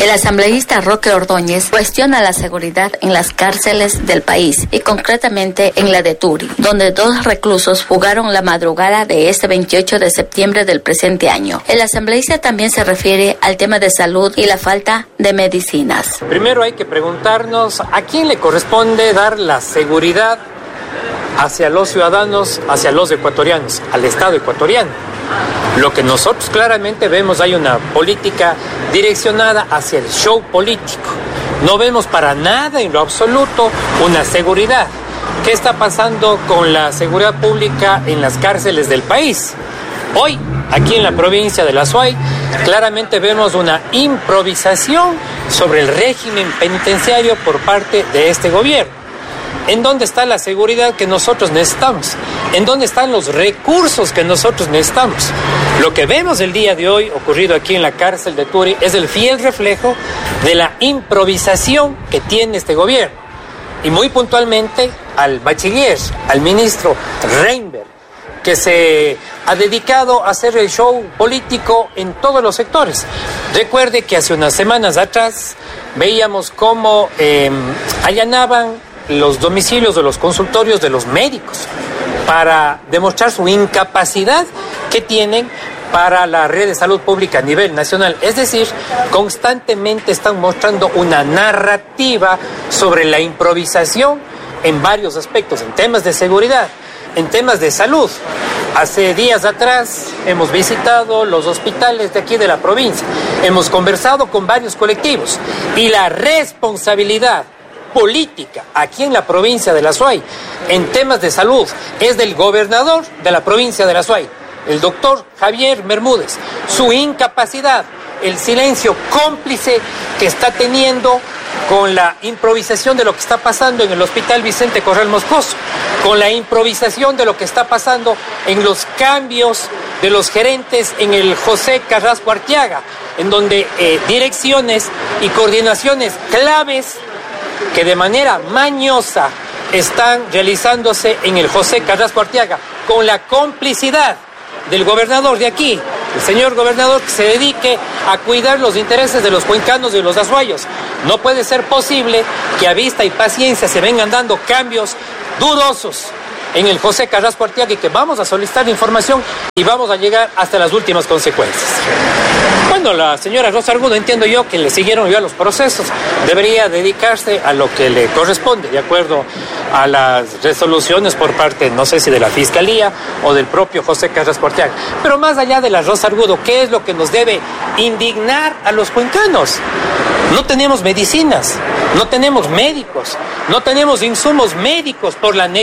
El asambleísta Roque Ordóñez cuestiona la seguridad en las cárceles del país y concretamente en la de Turi, donde 2 reclusos fugaron la madrugada de este 28 de septiembre del presente año. El asambleísta también se refiere al tema de salud y la falta de medicinas. Primero hay que preguntarnos a quién le corresponde dar la seguridad hacia los ciudadanos, hacia los ecuatorianos, al Estado ecuatoriano. Lo que nosotros claramente vemos, hay una política direccionada hacia el show político. No vemos para nada en lo absoluto una seguridad. ¿Qué está pasando con la seguridad pública en las cárceles del país? Hoy, aquí en la provincia de La Suay, claramente vemos una improvisación sobre el régimen penitenciario por parte de este gobierno. ¿En dónde está la seguridad que nosotros necesitamos? ¿En dónde están los recursos que nosotros necesitamos? Lo que vemos el día de hoy ocurrido aquí en la cárcel de Turi es el fiel reflejo de la improvisación que tiene este gobierno. Y muy puntualmente al bachiller, al ministro Reinberg, que se ha dedicado a hacer el show político en todos los sectores. Recuerde que hace unas semanas atrás veíamos cómo allanaban los domicilios de los consultorios de los médicos para demostrar su incapacidad que tienen para la red de salud pública a nivel nacional. Es decir, constantemente están mostrando una narrativa sobre la improvisación en varios aspectos, en temas de seguridad, en temas de salud. Hace días atrás hemos visitado los hospitales de aquí de la provincia, hemos conversado con varios colectivos y la responsabilidad política aquí en la provincia de La Suay en temas de salud es del gobernador de la provincia de La Suay, el doctor Javier Bermúdez. Su incapacidad, el silencio cómplice que está teniendo con la improvisación de lo que está pasando en el Hospital Vicente Corral Moscoso, con la improvisación de lo que está pasando en los cambios de los gerentes en el José Carrasco Arteaga, en donde direcciones y coordinaciones claves que de manera mañosa están realizándose en el José Carrasco Arteaga, con la complicidad del gobernador de aquí, el señor gobernador, que se dedique a cuidar los intereses de los cuencanos y de los azuayos. No puede ser posible que a vista y paciencia se vengan dando cambios dudosos en el José Carrasco Arteaga y que vamos a solicitar información y vamos a llegar hasta las últimas consecuencias. Bueno, la señora Rosa Argudo, entiendo yo que le siguieron ya los procesos, debería dedicarse a lo que le corresponde, de acuerdo a las resoluciones por parte, no sé si de la Fiscalía o del propio José Carrasco Arteaga. Pero más allá de la Rosa Argudo, ¿qué es lo que nos debe indignar a los cuencanos? No tenemos medicinas, no tenemos médicos, no tenemos insumos médicos por la